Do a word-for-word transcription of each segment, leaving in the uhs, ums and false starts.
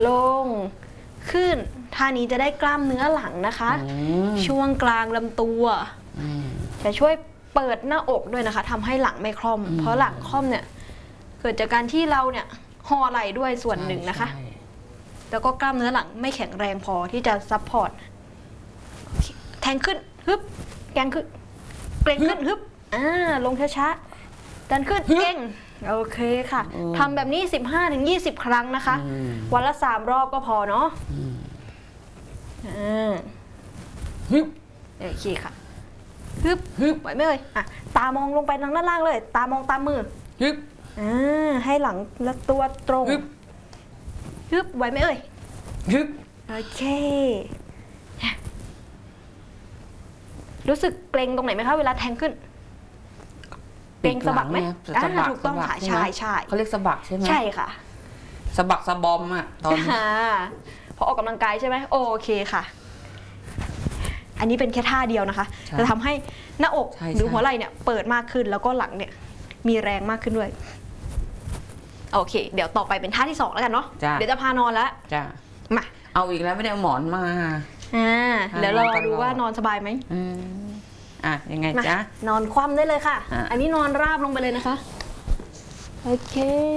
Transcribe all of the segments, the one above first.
ลงขึ้นท่านี้จะได้กล้ามเนื้อหลังนะคะช่วงกลางลำตัวจะช่วยเปิดหน้าอกด้วยนะคะทำให้หลังไม่คล่อมเพราะหลังคล่อมเนี่ยเกิดจากการที่เราเนี่ยห่อไหล่ด้วยส่วนหนึ่งนะคะแล้วก็กล้ามเนื้อหลังไม่แข็งแรงพอที่จะซัพพอร์ตแทงขึ้นฮึบแกงขึ้นเกรงขึ้นฮึบอ่าลงช้าๆดันขึ้นเก่งโอเคค่ะทำแบบนี้ สิบห้าถึงยี่สิบ ครั้งนะคะวันละสามรอบก็พอเนาะอ่าฮึบโอเคค่ะฮึบฮึบไหวไหมเลยอ่ะตามองลงไปทางด้านล่างเลยตามองตามมือฮึบอ่าให้หลังและตัวตรงฮึบฮึบไหวไหมเอ่ยฮึบโอเครู้สึกเกร็งตรงไหนไหมคะเวลาแทงขึ้นเกร็งสะบักไหมถูกต้องค่ะใช่ใช่เขาเรียกสะบักใช่ไหมใช่ค่ะสะบักสะบอมอ่ะตอนพอออกกำลังกายใช่ไหมโอเคค่ะอันนี้เป็นแค่ท่าเดียวนะคะจะทำให้หน้าอกหรือหัวไหล่เนี่ยเปิดมากขึ้นแล้วก็หลังเนี่ยมีแรงมากขึ้นด้วยโอเคเดี๋ยวต่อไปเป็นท่าที่สองแล้วกันเนาะเดี๋ยวจะพานอนแล้วจ้ามาเอาอีกแล้วไม่ได้เอาหมอนมาอ่าเดี๋ยวเราดูว่านอนสบายไหมอ่ะยังไงจ๊ะนอนคว่ำได้เลยค่ะอันนี้นอนราบลงไปเลยนะคะโอเค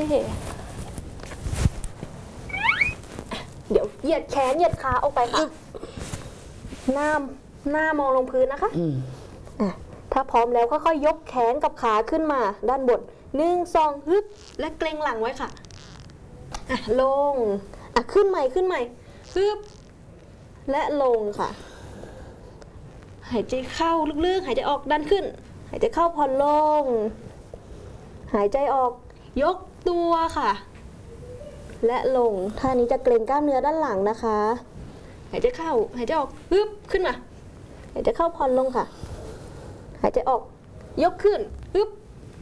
เดี๋ยวเหยียดแขนเหยียดขาออกไปค่ะหน้าหน้ามองลงพื้นนะคะอ่ะถ้าพร้อมแล้วค่อยๆยกแขนกับขาขึ้นมาด้านบนหนึ่งสองฮึบและเกรงหลังไว้ค่ะอ่ะลงอ่ะขึ้นใหม่ขึ้นใหม่ฮึบและลงค่ะหายใจเข้าลึกๆหายใจออกดันขึ้นหายใจเข้าผ่อนลงหายใจออกยกตัวค่ะและลงท่านี้จะเกร็งกล้ามเนื้อด้านหลังนะคะหายใจเข้าหายใจออกฮึบขึ้นมาหายใจเข้าผ่อนลงค่ะหายใจออกยกขึ้นฮึบ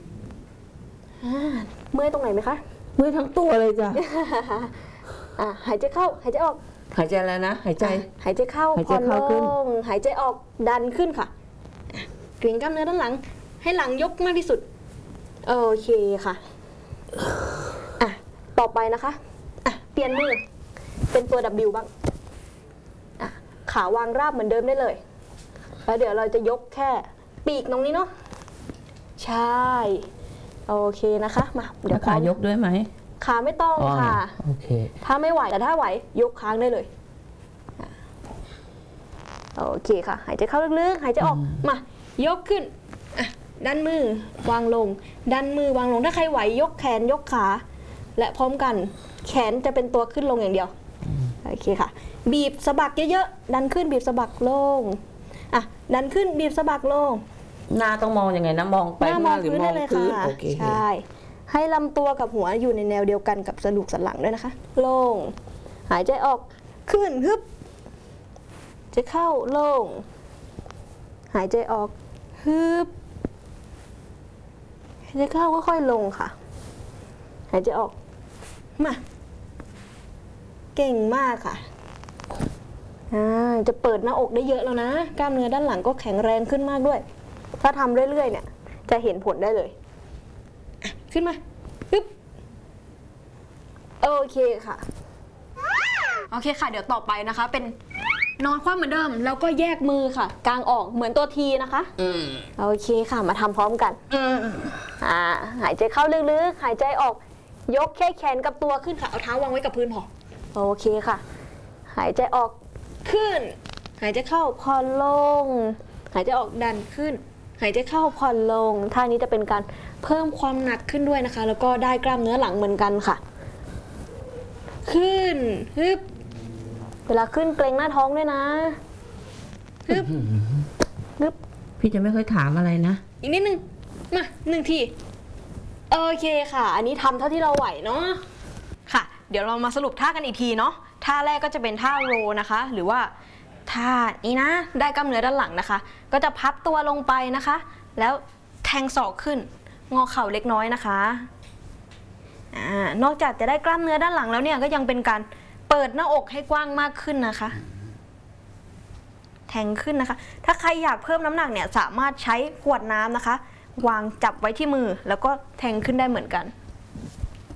เมื่อยตรงไหนไหมคะเมื่อยทั้งตัวเลยจ้ะอ่ะหายใจเข้าหายใจออกหายใจแล้วนะหายใจหายใจเข้าผ่อนลงหายใจออกดันขึ้นค่ะเกร็งกล้ามเนื้อด้านหลังให้หลังยกมากที่สุดโอเคค่ะอ่ะต่อไปนะคะอ่ะเปลี่ยนมือเป็นตัว ดับเบิลยู บ้างอ่ะขาวางราบเหมือนเดิมได้เลยแล้วเดี๋ยวเราจะยกแค่ปีกตรงนี้เนาะใช่โอเคนะคะมาเดี๋ยวขายกด้วยไหมขาไม่ต้องค่ะโอเคถ้าไม่ไหวแต่ถ้าไหวยกค้างได้เลยโอเคค่ะหายใจเข้าลึกๆหายใจออกมายกขึ้นอ่ะดันมือวางลงดันมือวางลงถ้าใครไหวยกแขนยกขาและพร้อมกันแขนจะเป็นตัวขึ้นลงอย่างเดียวโอเคค่ะบีบสะบักเยอะๆดันขึ้นบีบสะบักลงอ่ะดันขึ้นบีบสะบักลงหน้าต้องมองยังไงนะมองไปหน้าหรือมองพื้นโอเคใช่ให้ลำตัวกับหัวอยู่ในแนวเดียวกันกับกระดูกสันหลังด้วยนะคะลงหายใจออกขึ้นฮึบจะเข้าลงหายใจออกฮึบหายใจเข้าก็ค่อยลงค่ะหายใจออกมาเก่งมากค่ะจะเปิดหน้าอกได้เยอะแล้วนะกล้ามเนื้อด้านหลังก็แข็งแรงขึ้นมากด้วยถ้าทำเรื่อยๆเนี่ยจะเห็นผลได้เลยขึ้นมาฮึบโอเคค่ะโอเคค่ะเดี๋ยวต่อไปนะคะเป็นนอนคว่ำเหมือนเดิมแล้วก็แยกมือค่ะกางออกเหมือนตัวทีนะคะโอเคค่ะมาทำพร้อมกันอ่าหายใจเข้าลึกๆหายใจออกยกแค่แขนกับตัวขึ้นค่ะเอาเท้าวางไว้กับพื้นพอโอเคค่ะหายใจออกขึ้นหายใจเข้าผ่อนลงหายใจออกดันขึ้นหายใจเข้าผ่อนลงท่านี้จะเป็นการเพิ่มความหนักขึ้นด้วยนะคะแล้วก็ได้กล้ามเนื้อหลังเหมือนกันค่ะขึ้นฮึบเวลาขึ้นเกรงหน้าท้องด้วยนะฮึบฮึบพี่จะไม่ค่อยถามอะไรนะอีกนิดนึงมาหนึ่งทีโอเคค่ะอันนี้ทำเท่าที่เราไหวเนาะค่ะเดี๋ยวเรามาสรุปท่ากันอีกทีเนาะท่าแรกก็จะเป็นท่าโรนะคะหรือว่าท่านี้นะได้กล้ามเนื้อด้านหลังนะคะก็จะพับตัวลงไปนะคะแล้วแทงศอกขึ้นงอเข่าเล็กน้อยนะคะอ่านอกจากจะได้กล้ามเนื้อด้านหลังแล้วเนี่ยก็ยังเป็นการเปิดหน้าอกให้กว้างมากขึ้นนะคะแทงขึ้นนะคะถ้าใครอยากเพิ่มน้ำหนักเนี่ยสามารถใช้ขวดน้ำนะคะวางจับไว้ที่มือแล้วก็แทงขึ้นได้เหมือนกัน